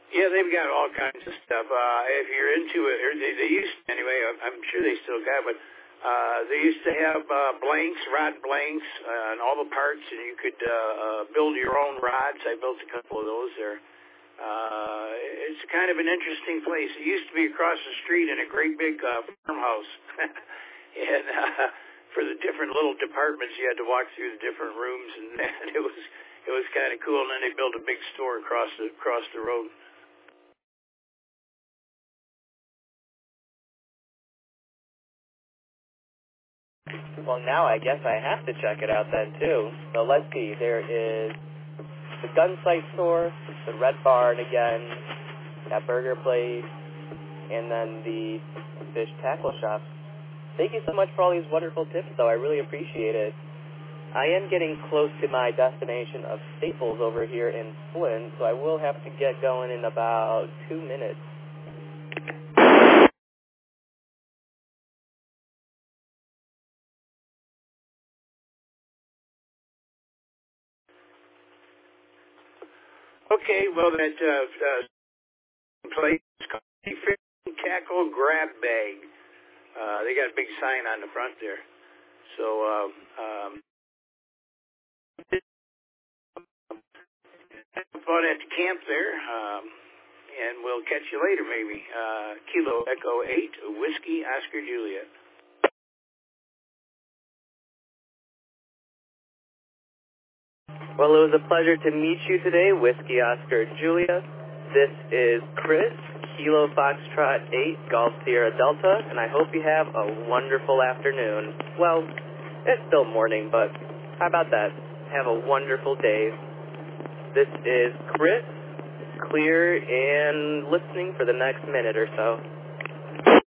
Yeah, they've got all kinds of stuff. If you're into it, or they used to, anyway. I'm sure they still got, but they used to have blanks, rod blanks, and all the parts, and you could build your own rods. I built a couple of those there. It's kind of an interesting place. It used to be across the street in a great big farmhouse, and for the different little departments, you had to walk through the different rooms, and it was kind of cool. And then they built a big store across the road. Well, now I guess I have to check it out then, too. So let's see. There is the Gunsight store, the Red Barn again, that burger place, and then the fish tackle shop. Thank you so much for all these wonderful tips, though. I really appreciate it. I am getting close to my destination of Staples over here in Flint, so I will have to get going in about 2 minutes. Okay, well, that place is called the Fish Tackle Grab Bag. They got a big sign on the front there. So, have fun at the camp there, and we'll catch you later, maybe. Kilo Echo 8, Whiskey Oscar Juliet. Well, it was a pleasure to meet you today, Whiskey Oscar Julia. This is Chris, Kilo Foxtrot 8, Golf Sierra Delta, and I hope you have a wonderful afternoon. Well, it's still morning, but how about that? Have a wonderful day. This is Chris, clear and listening for the next minute or so.